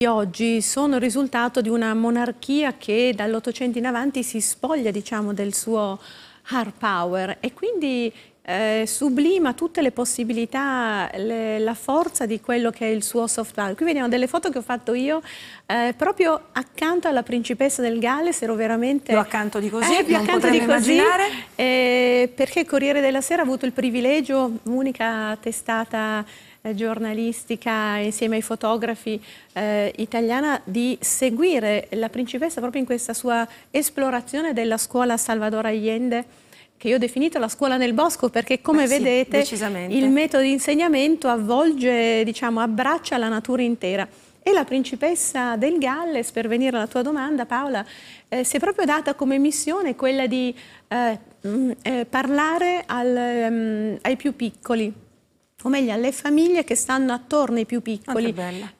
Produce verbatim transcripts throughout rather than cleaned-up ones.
Oggi sono il risultato di una monarchia che dall'Ottocento in avanti si spoglia, diciamo, del suo hard power e quindi eh, sublima tutte le possibilità, le, la forza di quello che è il suo soft power. Qui vediamo delle foto che ho fatto io eh, proprio accanto alla principessa del Galles, ero veramente... Più accanto di così, eh, più non accanto di così, immaginare. Eh, perché il Corriere della Sera ha avuto il privilegio, unica testata eh, giornalistica insieme ai fotografi eh, italiana, di seguire la principessa proprio in questa sua esplorazione della scuola Salvador Allende, che io ho definito la scuola nel bosco, perché come Beh, sì, vedete decisamente. il metodo di insegnamento avvolge, diciamo, abbraccia la natura intera. E la principessa del Galles, per venire alla tua domanda Paola, eh, si è proprio data come missione quella di eh, mh, eh, parlare al, um, ai più piccoli, o meglio alle famiglie che stanno attorno ai più piccoli,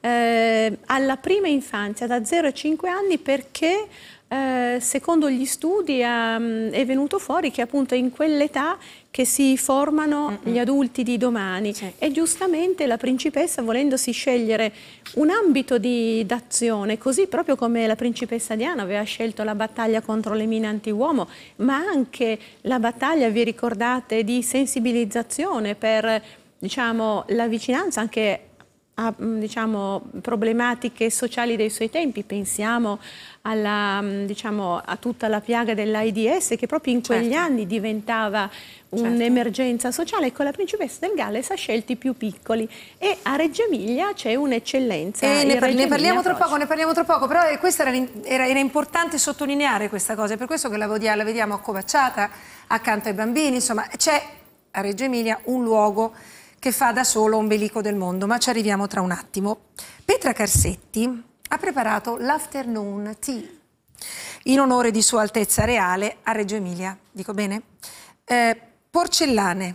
eh, alla prima infanzia, da zero a cinque anni, perché eh, secondo gli studi um, è venuto fuori che appunto è in quell'età che si formano mm -mm. gli adulti di domani. Sì. E giustamente la principessa, volendosi scegliere un ambito di d'azione, così proprio come la principessa Diana aveva scelto la battaglia contro le mine antiuomo, ma anche la battaglia, vi ricordate, di sensibilizzazione per, diciamo, la vicinanza anche a, diciamo, problematiche sociali dei suoi tempi. Pensiamo alla, diciamo, a tutta la piaga dell'AIDS, che proprio in quegli certo. anni diventava un'emergenza certo. sociale. Ecco, la principessa del Galles ha scelto i più piccoli e a Reggio Emilia c'è un'eccellenza. E ne, par ne parliamo troppo poco, ne parliamo troppo poco, però questo era, era, era importante sottolineare questa cosa, è per questo che la, la vediamo accovacciata accanto ai bambini. Insomma, c'è a Reggio Emilia un luogo che fa da solo ombelico del mondo, ma ci arriviamo tra un attimo. Petra Carsetti ha preparato l'afternoon tea in onore di Sua Altezza Reale a Reggio Emilia, dico bene? Eh, porcellane,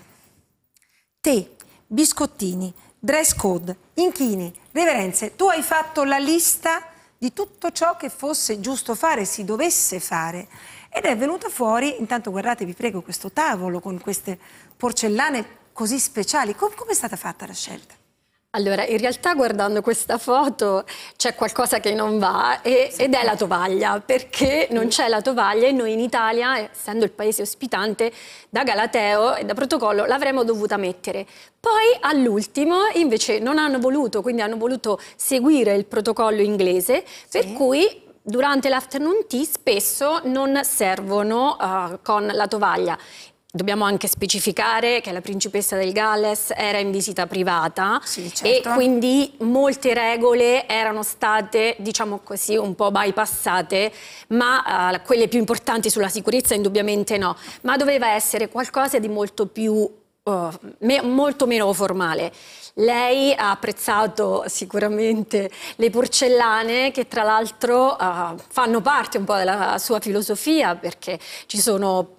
tè, biscottini, dress code, inchini, reverenze. Tu hai fatto la lista di tutto ciò che fosse giusto fare, si dovesse fare, ed è venuta fuori, intanto guardate, vi prego, questo tavolo con queste porcellane così speciali. Com come è stata fatta la scelta? Allora, in realtà guardando questa foto c'è qualcosa che non va e, ed è la tovaglia, perché non c'è la tovaglia e noi in Italia, essendo il paese ospitante, da galateo e da protocollo l'avremmo dovuta mettere. Poi all'ultimo invece non hanno voluto, quindi hanno voluto seguire il protocollo inglese, sì. per cui durante l'afternoon tea spesso non servono uh, con la tovaglia. Dobbiamo anche specificare che la principessa del Galles era in visita privata sì, certo. e quindi molte regole erano state, diciamo così, un po' bypassate, ma uh, quelle più importanti sulla sicurezza indubbiamente no, ma doveva essere qualcosa di molto più, uh, me molto meno formale. Lei ha apprezzato sicuramente le porcellane, che tra l'altro uh, fanno parte un po' della sua filosofia, perché ci sono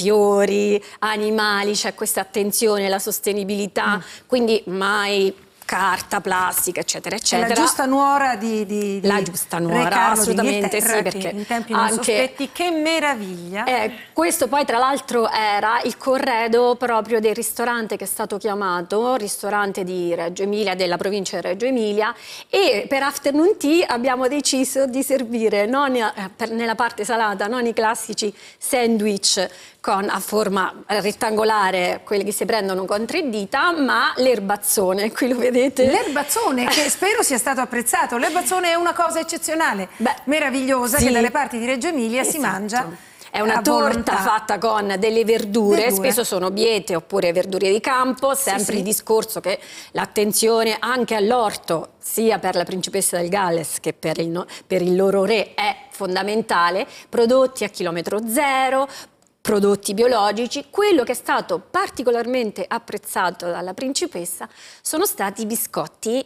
fiori, animali, c'è questa attenzione alla sostenibilità, mm. quindi mai carta, plastica, eccetera, eccetera. È la giusta nuora di, di, di La giusta nuora, assolutamente sì, perché in tempi non sospetti, che meraviglia. Eh, questo poi tra l'altro era il corredo proprio del ristorante che è stato chiamato, ristorante di Reggio Emilia, della provincia di Reggio Emilia, e per afternoon tea abbiamo deciso di servire non, eh, per, nella parte salata non i classici sandwich con, a forma rettangolare, quelli che si prendono con tre dita, ma l'erbazzone, qui lo vedete. L'erbazzone, che spero sia stato apprezzato. L'erbazzone è una cosa eccezionale, Beh, meravigliosa, sì. che dalle parti di Reggio Emilia esatto. si mangia. È una torta volontà. fatta con delle verdure, verdure, spesso sono biete oppure verdure di campo, sempre sì, sì. il discorso che l'attenzione anche all'orto, sia per la principessa del Galles che per il, no, per il loro re, è fondamentale, prodotti a chilometro zero, prodotti biologici. Quello che è stato particolarmente apprezzato dalla principessa sono stati i biscotti,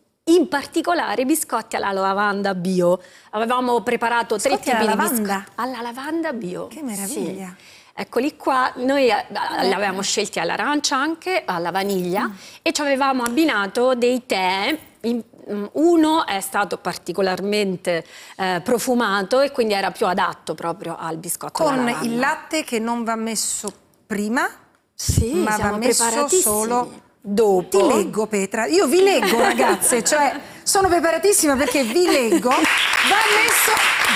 in particolare biscotti alla lavanda bio. Avevamo preparato biscotti tre tipi alla di lavanda. biscotti alla lavanda bio. Che meraviglia! Sì. Eccoli qua, noi li avevamo scelti all'arancia anche, alla vaniglia, mm. e ci avevamo abbinato dei tè. In, uno è stato particolarmente eh, profumato e quindi era più adatto proprio al biscotto alla lavanda. Con il latte che non va messo prima, sì, ma va messo solo dopo. Ti leggo, Petra, io vi leggo, ragazze, cioè sono preparatissima perché vi leggo. Va messo,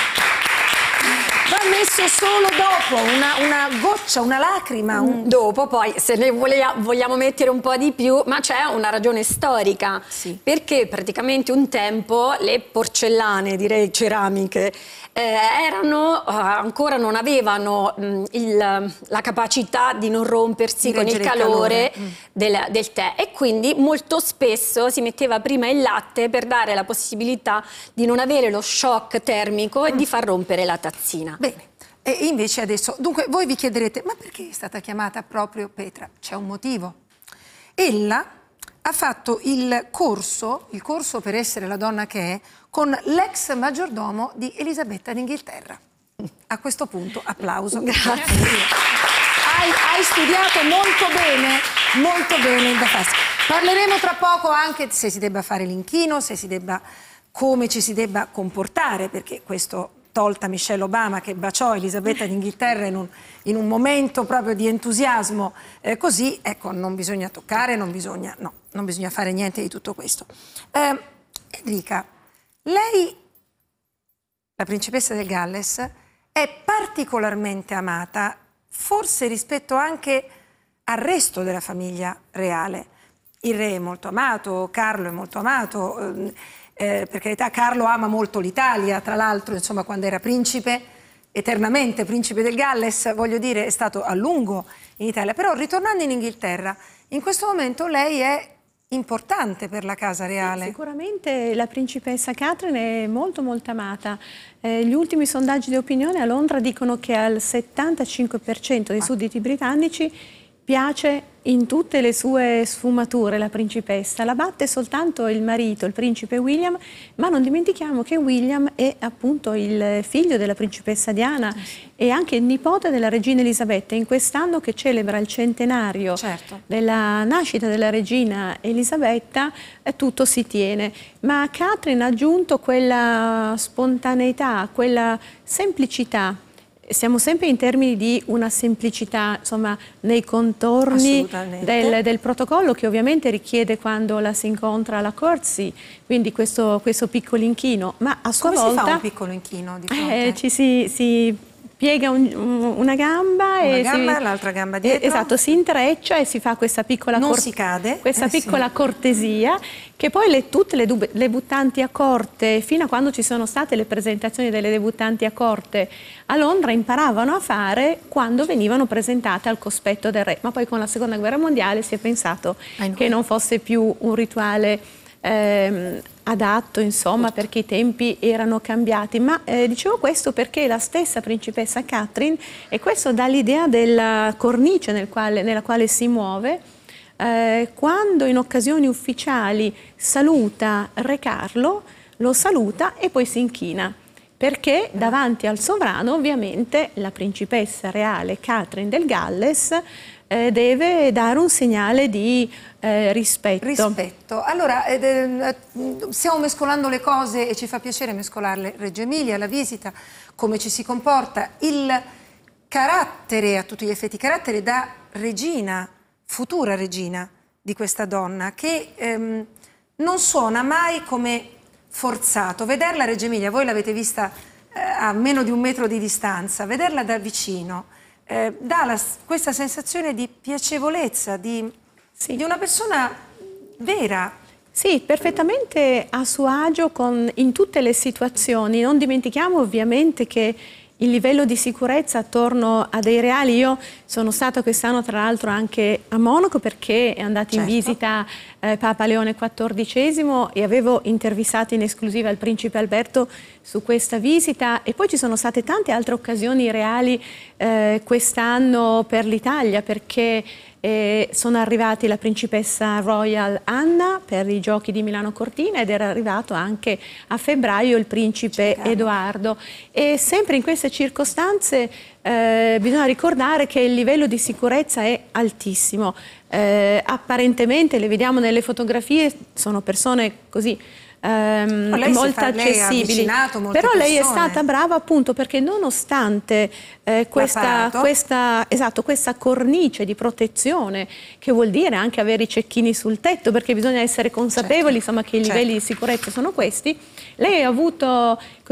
va messo solo dopo, una, una goccia, una lacrima. Un... Dopo, poi, se ne volea, vogliamo mettere un po' di più, ma c'è una ragione storica, sì. Perché praticamente un tempo le porcellane, direi ceramiche, eh, erano, eh, ancora non avevano mh, il, la capacità di non rompersi Di con il reggere il calore, calore. Mm. del, del tè, e quindi molto spesso si metteva prima il latte per dare la possibilità di non avere lo shock termico e Mm. di far rompere la tazzina. Bene, e invece adesso, dunque voi vi chiederete, ma perché è stata chiamata proprio Petra? C'è un motivo. Ella ha fatto il corso, il corso per essere la donna che è, con l'ex maggiordomo di Elisabetta d'Inghilterra. A questo punto, applauso. Grazie. Hai, hai studiato molto bene, molto bene da farsi. Parleremo tra poco anche se si debba fare l'inchino, se si debba, come ci si debba comportare, perché questo, tolta Michelle Obama che baciò Elisabetta d'Inghilterra in un, in un momento proprio di entusiasmo, eh, così, ecco, non bisogna toccare, non bisogna, no, non bisogna fare niente di tutto questo. Eh, Enrica, lei, la principessa del Galles, è particolarmente amata, forse rispetto anche al resto della famiglia reale. Il re è molto amato, Carlo è molto amato, eh, eh, per carità Carlo ama molto l'Italia, tra l'altro, insomma, quando era principe, eternamente principe del Galles, voglio dire, è stato a lungo in Italia. Però ritornando in Inghilterra, in questo momento lei è importante per la casa reale. Sicuramente la principessa Catherine è molto molto amata. Eh, gli ultimi sondaggi di opinione a Londra dicono che al settantacinque per cento dei sudditi britannici piace in tutte le sue sfumature la principessa. La batte soltanto il marito, il principe William, ma non dimentichiamo che William è appunto il figlio della principessa Diana e anche il nipote della regina Elisabetta. In quest'anno che celebra il centenario Certo. della nascita della regina Elisabetta, eh, tutto si tiene. Ma Catherine ha aggiunto quella spontaneità, quella semplicità. Siamo sempre in termini di una semplicità, insomma, nei contorni del, del protocollo che ovviamente richiede quando la si incontra la courtesy, quindi questo, questo piccolo inchino, ma a sua Come volta... si fa un piccolo inchino di fronte? Eh, ci si, si piega un, un, una gamba Una e gamba, si, l'altra gamba dietro. eh, esatto, si intreccia e si fa questa piccola, non cor- si cade. questa eh, piccola sì. cortesia che poi le, tutte le dub- debuttanti a corte, fino a quando ci sono state le presentazioni delle debuttanti a corte a Londra, imparavano a fare quando venivano presentate al cospetto del re. Ma poi con la seconda guerra mondiale si è pensato che non fosse più un rituale ehm, adatto, insomma, perché i tempi erano cambiati. Ma eh, dicevo questo perché la stessa principessa Catherine, e questo dà l'idea della cornice nel quale, nella quale si muove, eh, quando in occasioni ufficiali saluta Re Carlo, lo saluta e poi si inchina, perché davanti al sovrano ovviamente la principessa reale Catherine del Galles eh, deve dare un segnale di eh, rispetto. Rispetto. Allora, eh, stiamo mescolando le cose e ci fa piacere mescolarle. Reggio Emilia, la visita, come ci si comporta, il carattere, a tutti gli effetti, carattere da regina, futura regina di questa donna, che ehm, non suona mai come forzato. Vederla a Reggio Emilia, voi l'avete vista eh, a meno di un metro di distanza, vederla da vicino eh, dà la, questa sensazione di piacevolezza, di, Sì. di una persona vera. Sì, perfettamente a suo agio con, in tutte le situazioni. Non dimentichiamo ovviamente che il livello di sicurezza attorno a dei reali, io sono stata quest'anno tra l'altro anche a Monaco perché è andato certo. in visita eh, Papa Leone quattordicesimo e avevo intervistato in esclusiva il principe Alberto su questa visita, e poi ci sono state tante altre occasioni reali eh, quest'anno per l'Italia, perché Eh, sono arrivati la principessa Royal Anna per i giochi di Milano Cortina ed era arrivato anche a febbraio il principe Edoardo, e sempre in queste circostanze eh, bisogna ricordare che il livello di sicurezza è altissimo. Eh, apparentemente, le vediamo nelle fotografie, sono persone così ehm, lei si molto fa- lei ha accessibili. avvicinato molte Però lei è persone. stata brava appunto perché nonostante eh, questa, L'apparato. questa, esatto, questa cornice di protezione, che vuol dire anche avere i cecchini sul tetto, perché bisogna essere consapevoli Certo. insomma, che i Certo. livelli di sicurezza sono questi, lei ha avuto